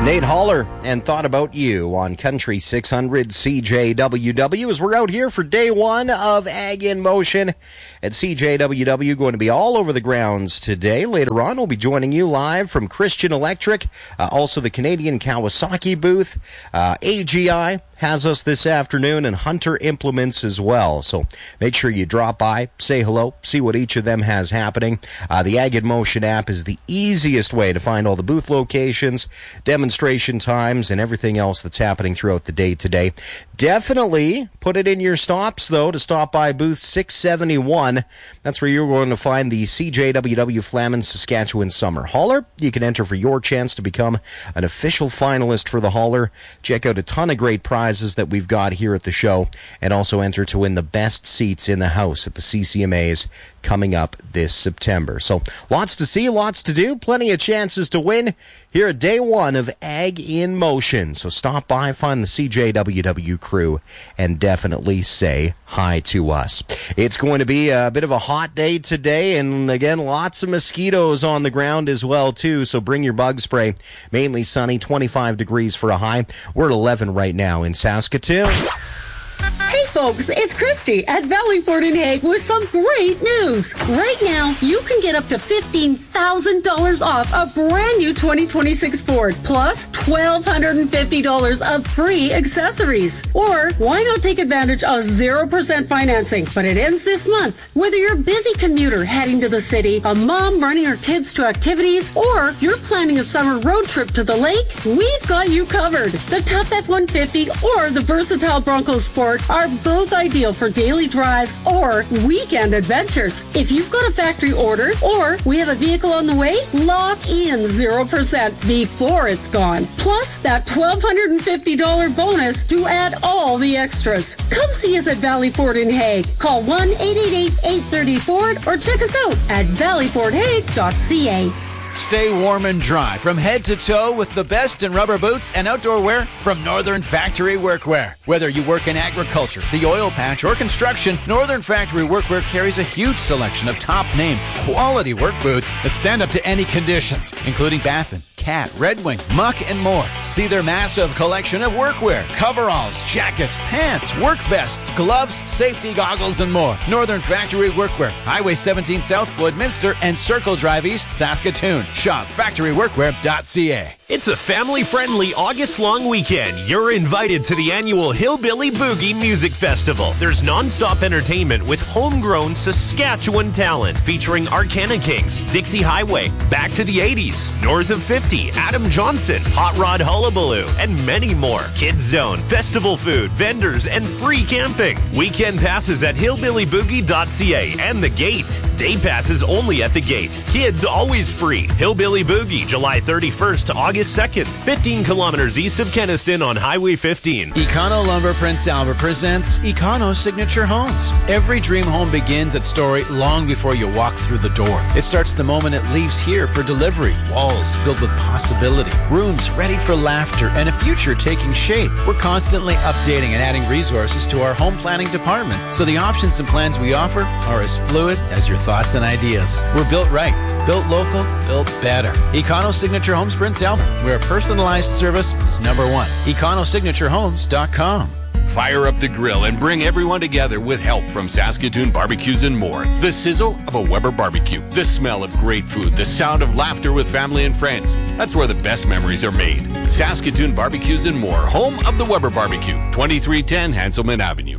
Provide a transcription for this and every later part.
Nate Haller and Thought About You on Country 600 CJWW as we're out here for day one of Ag in Motion at CJWW. Going to be all over the grounds today. Later on, we'll be joining you live from Christian Electric, also the Canadian Kawasaki booth. AGI has us this afternoon, and Hunter Implements as well. So make sure you drop by, say hello, see what each of them has happening. The Ag in Motion app is the easiest way to find all the booth locations, demonstration times, and everything else that's happening throughout the day today. Definitely put it in your stops, though, to stop by booth 671. That's where you're going to find the CJWW Flamin Saskatchewan Summer Hauler. You can enter for your chance to become an official finalist for the hauler. Check out a ton of great prizes that we've got here at the show, and also enter to win the best seats in the house at the CCMAs coming up this September. So lots to see, lots to do, plenty of chances to win here at day one of Ag in Motion. So stop by, find the CJWW crew, and definitely say hi to us. It's going to be a bit of a hot day today, and again, lots of mosquitoes on the ground as well, too, so bring your bug spray. Mainly sunny, 25 degrees for a high. We're at 11 right now in Saskatoon. Hey folks, it's Christy at Valley Ford in Hague with some great news. Right now, you can get up to $15,000 off a brand new 2026 Ford, plus $1,250 of free accessories. Or why not take advantage of 0% financing? But it ends this month. Whether you're a busy commuter heading to the city, a mom running her kids to activities, or you're planning a summer road trip to the lake, we've got you covered. The Tough F-150 or the versatile Bronco Sport are both ideal for daily drives or weekend adventures. If you've got a factory order or we have a vehicle on the way, lock in 0% before it's gone. Plus that $1,250 bonus to add all the extras. Come see us at Valley Ford in Hague. Call 1-888-830-FORD or check us out at valleyfordhague.ca. Stay warm and dry from head to toe with the best in rubber boots and outdoor wear from Northern Factory Workwear. Whether you work in agriculture, the oil patch, or construction, Northern Factory Workwear carries a huge selection of top-name, quality work boots that stand up to any conditions, including Baffin, Cat, Red Wing, Muck, and more. See their massive collection of workwear, coveralls, jackets, pants, work vests, gloves, safety goggles, and more. Northern Factory Workwear, Highway 17 South, Woodminster, and Circle Drive East, Saskatoon. Shop factoryworkwear.ca. It's a family-friendly August-long weekend. You're invited to the annual Hillbilly Boogie Music Festival. There's non-stop entertainment with homegrown Saskatchewan talent featuring Arcana Kings, Dixie Highway, Back to the 80s, North of 50, Adam Johnson, Hot Rod Hullabaloo, and many more. Kids Zone, festival food, vendors, and free camping. Weekend passes at hillbillyboogie.ca and The Gate. Day passes only at The Gate. Kids always free. Hillbilly Boogie, July 31st to August 2nd, 15 kilometers east of Kenaston on Highway 15. Econo Lumber Prince Albert presents Econo Signature Homes. Every dream home begins at Story long before you walk through the door. It starts the moment it leaves here for delivery. Walls filled with possibility, rooms ready for laughter, and a future taking shape. We're constantly updating and adding resources to our home planning department, so the options and plans we offer are as fluid as your thoughts and ideas. We're built right, built local, built better. Econo Signature Homes Prince Albert, where personalized service is number one. EconoSignatureHomes.com. Fire up the grill and bring everyone together with help from Saskatoon Barbecues and More. The sizzle of a Weber barbecue, the smell of great food, the sound of laughter with family and friends. That's where the best memories are made. Saskatoon Barbecues and More, home of the Weber Barbecue, 2310 Hanselman Avenue.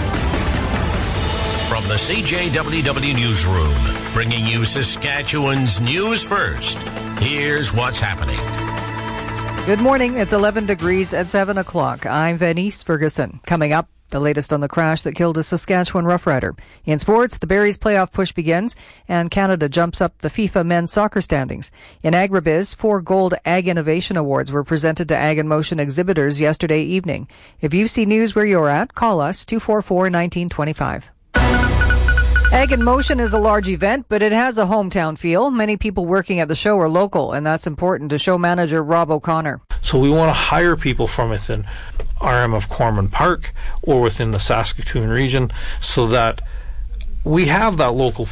From the CJWW Newsroom, bringing you Saskatchewan's news first. Here's what's happening. Good morning. It's 11 degrees at 7 o'clock. I'm Venice Ferguson. Coming up, the latest on the crash that killed a Saskatchewan Rough Rider. In sports, the Berries playoff push begins, and Canada jumps up the FIFA men's soccer standings. In agribiz, 4 gold Ag Innovation Awards were presented to Ag in Motion exhibitors yesterday evening. If you see news where you're at, call us 244-1925. Ag in Motion is a large event, but it has a hometown feel. Many people working at the show are local, and that's important to show manager Rob O'Connor. So we want to hire people from within RM of Corman Park or within the Saskatoon region so that we have that local feel.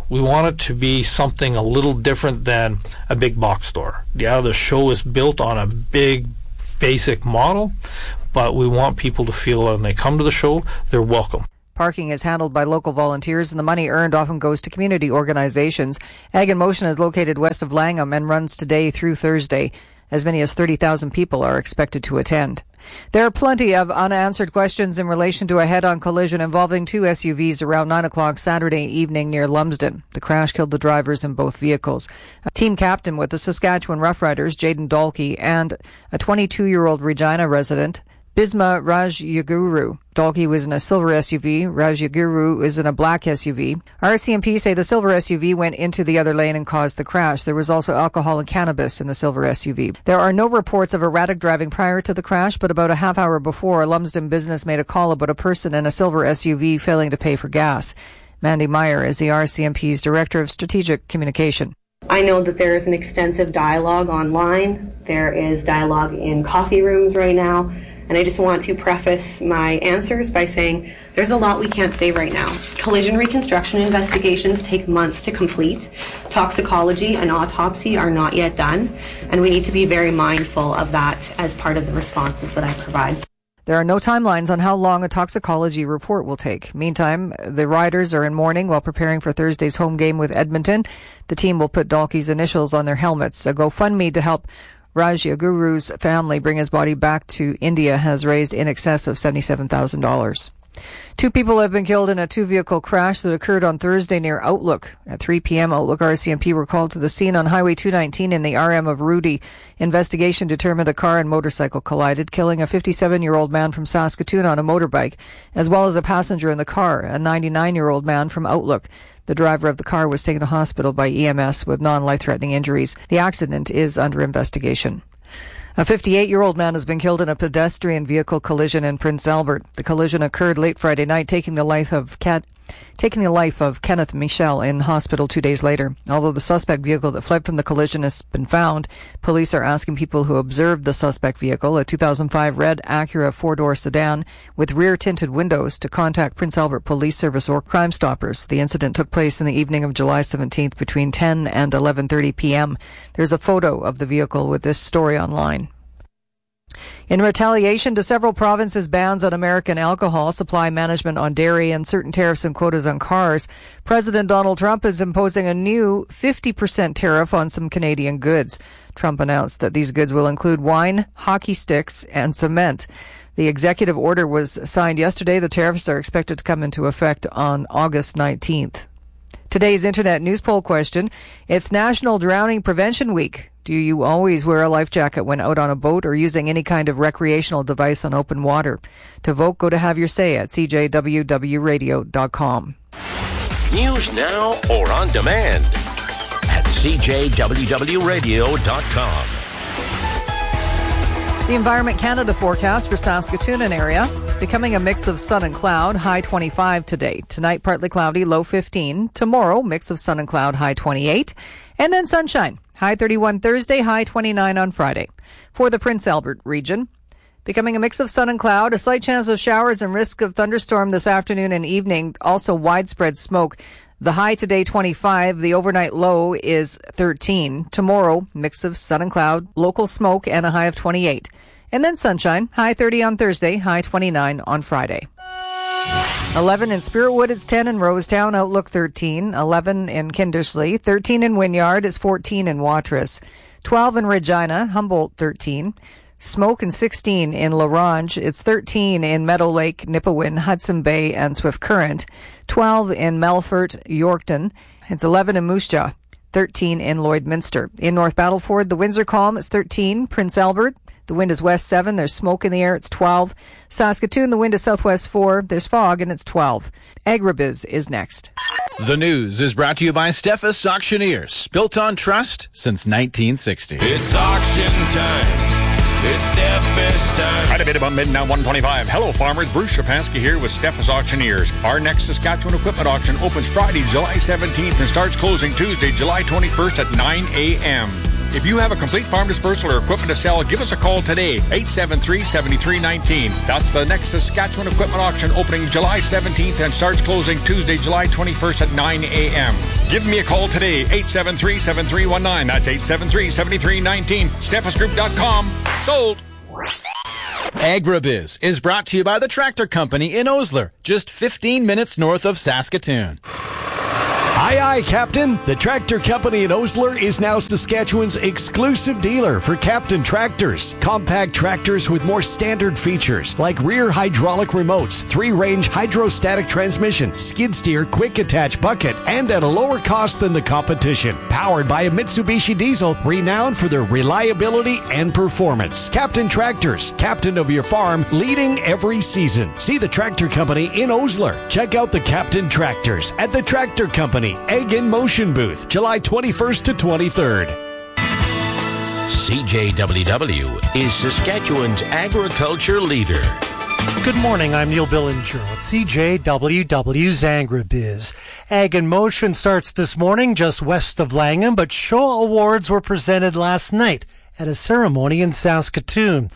We want it to be something a little different than a big box store. Yeah, the show is built on a big, basic model, but we want people to feel when they come to the show, they're welcome. Parking is handled by local volunteers, and the money earned often goes to community organizations. Ag in Motion is located west of Langham and runs today through Thursday. As many as 30,000 people are expected to attend. There are plenty of unanswered questions in relation to a head-on collision involving two SUVs around 9 o'clock Saturday evening near Lumsden. The crash killed the drivers in both vehicles. A team captain with the Saskatchewan Roughriders, Jaden Dalkey, and a 22-year-old Regina resident, Bisma Rajyaguru. Dalkey was in a silver SUV. Rajyaguru is in a black SUV. RCMP say the silver SUV went into the other lane and caused the crash. There was also alcohol and cannabis in the silver SUV. There are no reports of erratic driving prior to the crash, but about a half hour before, Lumsden Business made a call about a person in a silver SUV failing to pay for gas. Mandy Meyer is the RCMP's Director of Strategic Communication. I know that there is an extensive dialogue online. There is dialogue in coffee rooms right now. And I just want to preface my answers by saying there's a lot we can't say right now. Collision reconstruction investigations take months to complete. Toxicology and autopsy are not yet done, and we need to be very mindful of that as part of the responses that I provide. There are no timelines on how long a toxicology report will take. Meantime, the riders are in mourning while preparing for Thursday's home game with Edmonton. The team will put Dalkey's initials on their helmets. A GoFundMe to help Rajyaguru's family bring his body back to India has raised in excess of $77,000. 2 people have been killed in a 2-vehicle crash that occurred on Thursday near Outlook. At 3 p.m., Outlook RCMP were called to the scene on Highway 219 in the RM of Rudy. Investigation determined a car and motorcycle collided, killing a 57-year-old man from Saskatoon on a motorbike, as well as a passenger in the car, a 99-year-old man from Outlook. The driver of the car was taken to hospital by EMS with non-life-threatening injuries. The accident is under investigation. A 58-year-old man has been killed in a pedestrian vehicle collision in Prince Albert. The collision occurred late Friday night, taking the life of Kenneth Michel in hospital 2 days later. Although the suspect vehicle that fled from the collision has been found, police are asking people who observed the suspect vehicle, a 2005 red Acura 4-door sedan with rear-tinted windows, to contact Prince Albert Police Service or Crime Stoppers. The incident took place in the evening of July 17th between 10 and 11:30 p.m. There's a photo of the vehicle with this story online. In retaliation to several provinces' bans on American alcohol, supply management on dairy, and certain tariffs and quotas on cars, President Donald Trump is imposing a new 50% tariff on some Canadian goods. Trump announced that these goods will include wine, hockey sticks, and cement. The executive order was signed yesterday. The tariffs are expected to come into effect on August 19th. Today's Internet News Poll question: it's National Drowning Prevention Week. Do you always wear a life jacket when out on a boat or using any kind of recreational device on open water? To vote, go to Have Your Say at cjwwradio.com. News now or on demand at cjwwradio.com. The Environment Canada forecast for Saskatoon and area, becoming a mix of sun and cloud, high 25 today. Tonight, partly cloudy, low 15. Tomorrow, mix of sun and cloud, high 28. And then sunshine, high 31 Thursday, high 29 on Friday. For the Prince Albert region, becoming a mix of sun and cloud, a slight chance of showers and risk of thunderstorm this afternoon and evening. Also widespread smoke. The high today, 25. The overnight low is 13. Tomorrow, mix of sun and cloud, local smoke, and a high of 28. And then sunshine, high 30 on Thursday, high 29 on Friday. 11 in Spiritwood, it's 10 in Rosetown, Outlook 13, 11 in Kindersley, 13 in Wynyard, it's 14 in Watrous, 12 in Regina, Humboldt 13, Smoke and 16 in La Ronge, it's 13 in Meadow Lake, Nipawin, Hudson Bay, and Swift Current, 12 in Melfort, Yorkton, it's 11 in Moose Jaw, 13 in Lloydminster. In North Battleford, the winds are calm, it's 13, Prince Albert, the wind is west 7. There's smoke in the air. It's 12. Saskatoon, the wind is southwest 4. There's fog, and it's 12. Agribiz is next. The news is brought to you by Steffes Auctioneers, built on trust since 1960. It's auction time. It's Steffes time. Right a bit about midnight 125. Hello, farmers. Bruce Shapansky here with Steffes Auctioneers. Our next Saskatchewan equipment auction opens Friday, July 17th and starts closing Tuesday, July 21st at 9 a.m. If you have a complete farm dispersal or equipment to sell, give us a call today, 873-7319. That's the next Saskatchewan Equipment Auction opening July 17th and starts closing Tuesday, July 21st at 9 a.m. Give me a call today, 873-7319. That's 873-7319. SteffisGroup.com. Sold. AgriBiz is brought to you by the Tractor Company in Osler, just 15 minutes north of Saskatoon. Aye, aye, Captain. The Tractor Company in Osler is now Saskatchewan's exclusive dealer for Captain tractors. Compact tractors with more standard features like rear hydraulic remotes, 3-range hydrostatic transmission, skid steer, quick attach bucket, and at a lower cost than the competition. Powered by a Mitsubishi diesel, renowned for their reliability and performance. Captain Tractors, captain of your farm, leading every season. See the Tractor Company in Osler. Check out the Captain Tractors at the Tractor Company Egg in Motion booth, July 21st to 23rd. CJWW is Saskatchewan's agriculture leader. Good morning, I'm Neil Billinger at CJWW's AgriBiz. Ag in Motion starts this morning just west of Langham, but show awards were presented last night at a ceremony in Saskatoon.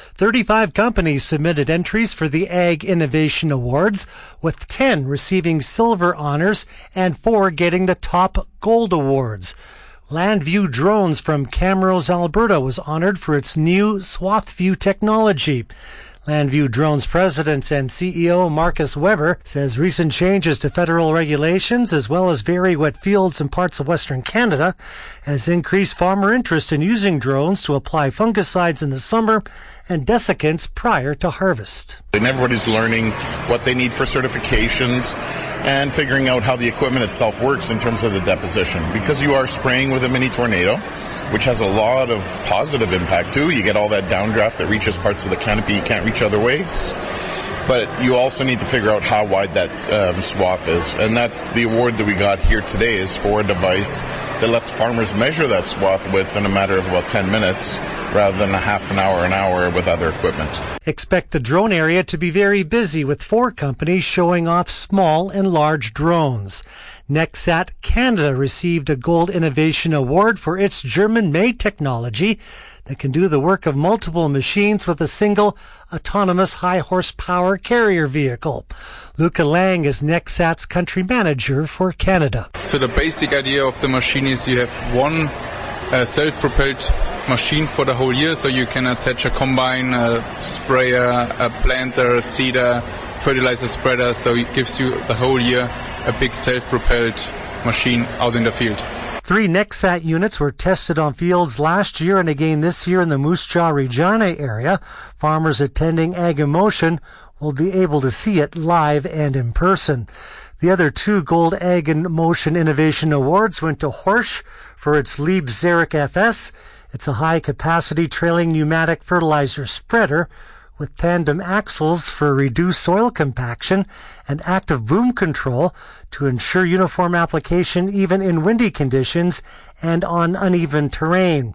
35 companies submitted entries for the Ag Innovation Awards, with 10 receiving silver honors and 4 getting the top gold awards. Landview Drones from Camrose, Alberta was honored for its new Swath View technology. Landview Drones President and CEO Marcus Weber says recent changes to federal regulations, as well as very wet fields in parts of Western Canada, has increased farmer interest in using drones to apply fungicides in the summer and desiccants prior to harvest. And everybody's learning what they need for certifications and figuring out how the equipment itself works in terms of the deposition. Because you are spraying with a mini tornado, which has a lot of positive impact too. You get all that downdraft that reaches parts of the canopy you can't reach other ways. But you also need to figure out how wide that swath is. And that's the award that we got here today, is for a device that lets farmers measure that swath width in a matter of about 10 minutes rather than a half an hour with other equipment. Expect the drone area to be very busy, with 4 companies showing off small and large drones. Nexat Canada received a Gold Innovation Award for its German-made technology that can do the work of multiple machines with a single autonomous high-horsepower carrier vehicle. Luca Lang is Nexat's country manager for Canada. So the basic idea of the machine is you have one self-propelled machine for the whole year, so you can attach a combine, a sprayer, a planter, a seeder, fertilizer spreader, so it gives you the whole year a big self-propelled machine out in the field. 3 Nexat units were tested on fields last year and again this year in the Moose Jaw Regina area. Farmers attending Ag in Motion will be able to see it live and in person. The other 2 Gold Ag in Motion Innovation Awards went to Horsch for its Lieb Xeric FS. It's a high-capacity trailing pneumatic fertilizer spreader with tandem axles for reduced soil compaction and active boom control to ensure uniform application even in windy conditions and on uneven terrain.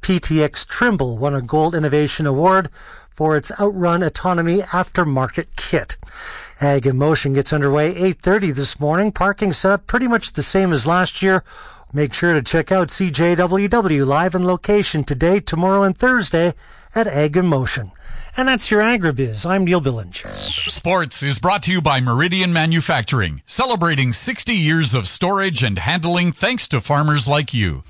PTX Trimble won a Gold Innovation Award for its Outrun Autonomy aftermarket kit. Ag in Motion gets underway 8:30 this morning. Parking set up pretty much the same as last year. Make sure to check out CJWW live in location today, tomorrow, and Thursday at Ag in Motion. And that's your AgriBiz. I'm Neil Billinger. Sports is brought to you by Meridian Manufacturing, celebrating 60 years of storage and handling thanks to farmers like you.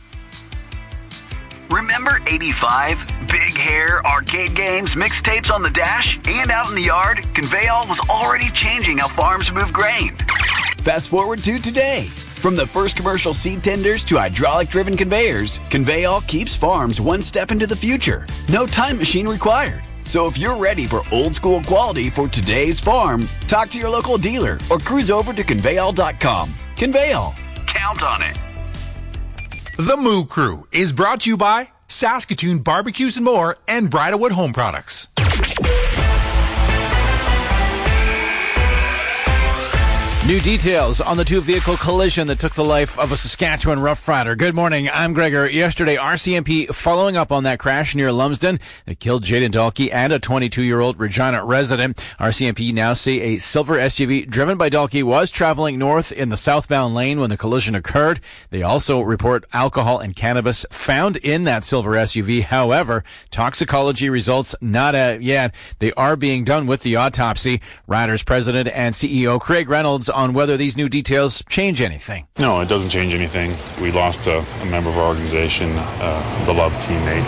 Remember 85? Big hair, arcade games, mixtapes on the dash, and out in the yard? Conveyall was already changing how farms move grain. Fast forward to today. From the first commercial seed tenders to hydraulic-driven conveyors, Conveyall keeps farms one step into the future. No time machine required. So if you're ready for old-school quality for today's farm, talk to your local dealer or cruise over to Conveyall.com. Conveyall. Count on it. The Moo Crew is brought to you by Saskatoon Barbecues and More and Bridalwood Home Products. New details on the two-vehicle collision that took the life of a Saskatchewan Rough Rider. Good morning, I'm Gregor. Yesterday, RCMP following up on that crash near Lumsden that killed Jaden Dalkey and a 22-year-old Regina resident. RCMP now say a silver SUV driven by Dalkey was traveling north in the southbound lane when the collision occurred. They also report alcohol and cannabis found in that silver SUV. However, toxicology results not yet. They are being done with the autopsy. Riders President and CEO Craig Reynolds on whether these new details change anything. No, it doesn't change anything. We lost a member of our organization, a beloved teammate,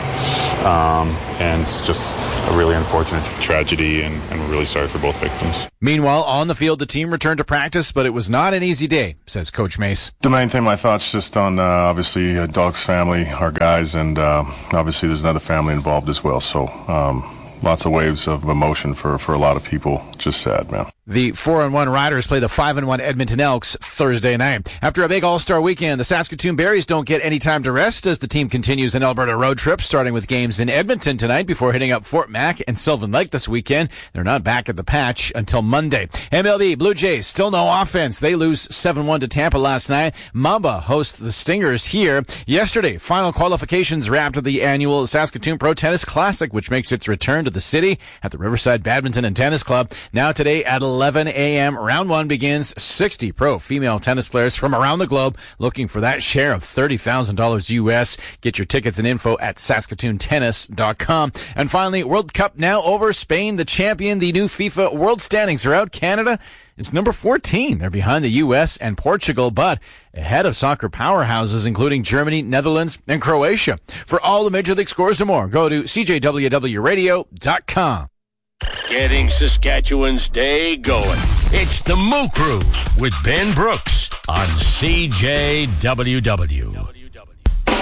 and it's just a really unfortunate tragedy, and we're really sorry for both victims. Meanwhile, on the field, the team returned to practice, but it was not an easy day, says Coach Mace. The main thing, my thoughts just on, obviously, Doug's family, our guys, and obviously there's another family involved as well, so lots of waves of emotion for a lot of people. Just sad, man. The 4-1 Riders play the 5-1 Edmonton Elks Thursday night. After a big All-Star weekend, the Saskatoon Berries don't get any time to rest as the team continues an Alberta road trip, starting with games in Edmonton tonight before hitting up Fort Mac and Sylvan Lake this weekend. They're not back at the patch until Monday. MLB, Blue Jays, still no offense. They lose 7-1 to Tampa last night. Mamba hosts the Stingers here. Yesterday, final qualifications wrapped at the annual Saskatoon Pro Tennis Classic, which makes its return to the city at the Riverside Badminton and Tennis Club. Now today at 11 a.m., round one begins. 60 pro female tennis players from around the globe looking for that share of $30,000 U.S. Get your tickets and info at SaskatoonTennis.com. And finally, World Cup now over. Spain, the champion. The new FIFA World Standings are out. Canada is number 14. They're behind the U.S. and Portugal, but ahead of soccer powerhouses, including Germany, Netherlands, and Croatia. For all the Major League scores and more, go to CJWWRadio.com. Getting Saskatchewan's day going. It's the Moo Crew with Ben Brooks on CJWW.